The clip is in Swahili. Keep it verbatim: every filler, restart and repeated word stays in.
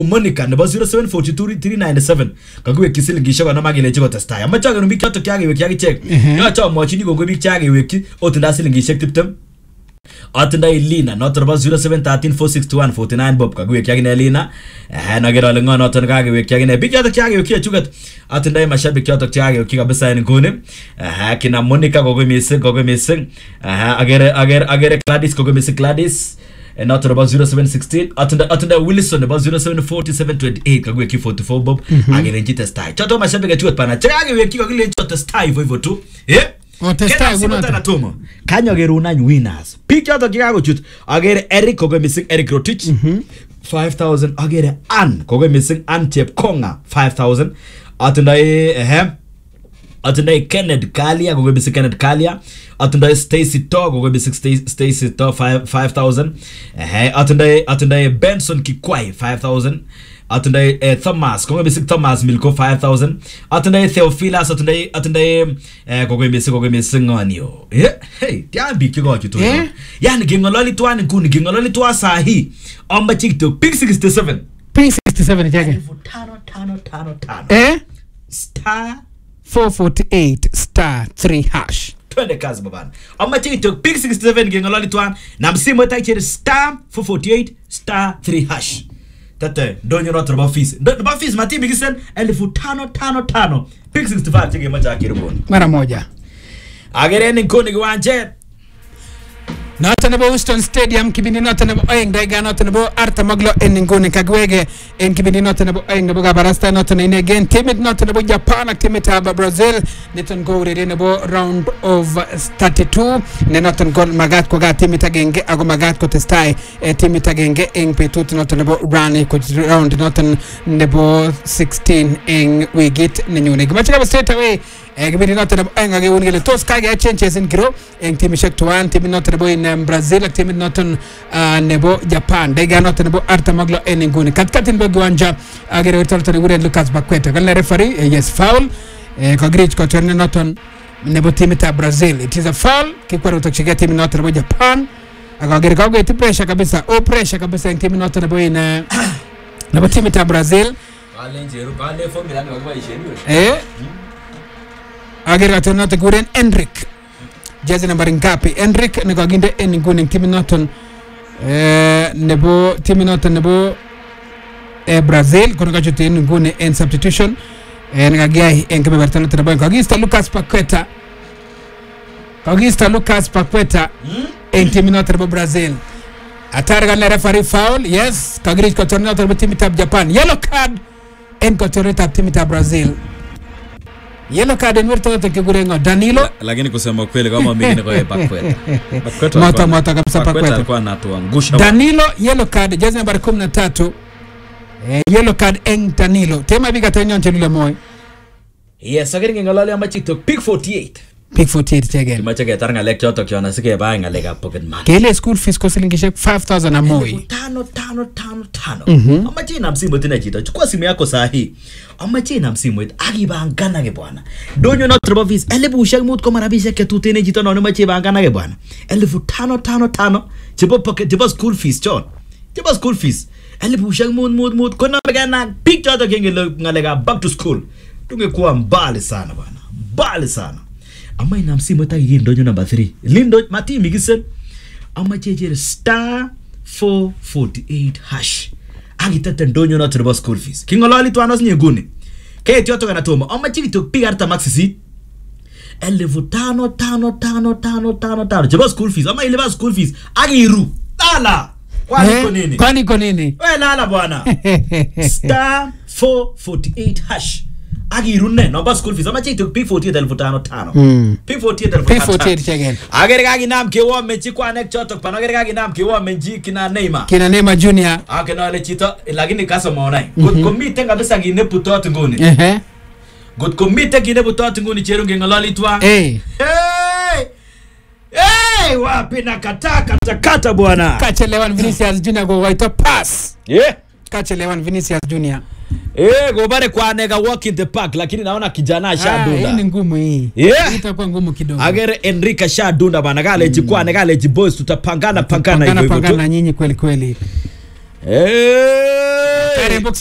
Monica nebo zero seven four two three nine seven kakiwek kisilingishek konom ak kelechi kotestai. Amache akenum biik chotok chakewekyi akichek. Yoche amwachini kongoi biik chakewekyi otindoi silingishek tiptem. Atindoi Lina noton nebo zero seven one three four six two one four nine Bob kakiwekyi akine Lina. Eh nager ale ngo noton kakewekyi akine biik chotok chakewekyi chuket. Atindoi mashabik chotok chakewekyi kabisa en nguni. Eh kina Monica kongoi mising kongoi mising. Eh agere agere agere Gladys kongoi mising Gladys. And not about zero seven sixteen atunda atunda Wilson about zero seven forty seven twenty eight kagweki forty four Bob agerenji testai choto mashabika chuet pana chage weki kagile choto testai hivyo hivyo tu eh o testai kuna tanatomo kanyo geruna winners pick choto kigago chut agere Eric kogwe missing Eric Rotich five thousand agere Ann kogwe missing Ann Chepkonga five thousand atunda eh atunda Kenneth Kalia kogwe missing Kenneth Kalia atunda Stacy To kogwe missing Stacy To five thousand eh atunda atunda Benson Kikwai five thousand atunda eh, Thomas kogwe missing Thomas Milko five thousand atunda Theophilus atunda atunda eh kogwe missing kogwe missing onio eh hey tiambi kigo chuto eh? Yani gingololi twani kuni gingololi twa sahi amba TikTok P sixty-seven P sixty-seven cheke tano tano tano tano eh star four forty-eight star three hash twende kazi babana amba TikTok P sixty-seven gingololi twan na msimu taichiri star four forty-eight star three hash tete donyo not about fees about fees matibi gisen elfu tano tano tano P sixty-five chege macha kiriboni mara moja agereni nkoni gwanje Nota nebo Houston Stadium kibindi nota nebo oeng daiga nota nebo Arta Maglo en ngone kagwege en kibindi nota nebo oeng nebo gabarasta nota ne again timid nota nebo Japan ak timid aba Brazil niton go re nebo round of thirty-two ne nota gol magat ko ga timid agenge ago magat ko testai e timid agenge en petut nota nebo run ko round nota nebo sixteen en wigit ne nyune gmacha straight away e kibindi nota nebo oeng age woni gele tos kage changes in gro en timishek tuan timid nota nebo in Brazil ak timid noton uh, nebo Japan daiga noton nebo Arta Maglo en nguni katikati nebo gwanja agere wetolto ne Lucas Bakweta gal referee uh, yes foul eh, ko grich ko turne noton nebo timita Brazil it is a foul kikwaro to chega timid noton nebo Japan aga agere ko geti pressure kabisa o pressure kabisa en timid noton nebo in uh, nebo timita Brazil alenjeru bale formula ne kwa isheni eh agere to noton guren Enric Jezi nambari ngapi Enric nikaginde en nguni timu noton eh nebo timu noton nebo eh Brazil kono kachote en nguni en substitution eh ngagai en kama Barcelona tena kagista Lucas Paqueta kagista Lucas Paqueta hmm? En timu noton nebo Brazil atarga na referee foul yes kagris ko torneo noton timu tab Japan yellow card en ko torneo tab timu tab Brazil yellow card en werto to kigurengo Danilo lakini kusema kweli kama mimi niko Paqueta Paqueta mata mata kabisa Paqueta alikuwa anatuangusha Danilo yellow card jezi nambari kumi na tatu eh, yellow card en Danilo tema biga tanyo nchilule moy yes agere ngolali ama TikTok pick forty-eight pick forty-eight chegen kimache ketar ngalek chotok kiona sike ba ngalek ab pocket money kele school fees ko silingishek five thousand a moy tano tano tano tano mm-hmm. Ama china msimu tena chito chukua simu yako sahi ama china msimu agibangana ke bwana donyo not trouble fees elfu shagmut ko marabisha ke tutene chito no ma chibangana ke bwana elfu tano tano tano chipo pocket chipo school fees chon chipo school fees elfu shagmut mut mut kona begana pick chotok ngele ngalek ab back to school tungekuwa mbali sana bwana mbali sana ama ina msimu tagi ndonyo number three lindo matimi gisen ama cheche star four forty-eight hash agitata ndonyo not about school fees kingolali tu anos nyeguni ke tioto kana toma ama chiki to piga hata maxi elfu tano tano tano tano tano tano jabo school fees ama ile ba school fees agiru lala kwani eh, konini kwani konini we lala bwana star four forty-eight hash agiru ne number school fees ama chiki to P forty-eight elfu tano tano mm. P forty-eight elfu P forty-eight chegen agere kagi nam kewo mechi kwa nek chotok pana agere kagi nam kewo menji kina Neymar kina Neymar Junior akena ile chito lakini kasa maona good komite kabisa gine putot nguni ehe good komite gine putot nguni cherunge ngalali twa eh hey hey wapi na kataka takata bwana kachelewan Vinicius Junior go waito pass yeah kachelewan Vinicius Junior eh go bare kwa nega walk in the park lakini naona kijana ashadunda ah hii ni ngumu hii yeah itakuwa ngumu kidogo agere Enrique ashadunda bana gale jikwa nega le boys tutapangana pangana hivyo pangana nyinyi kweli kweli Hey! Karibu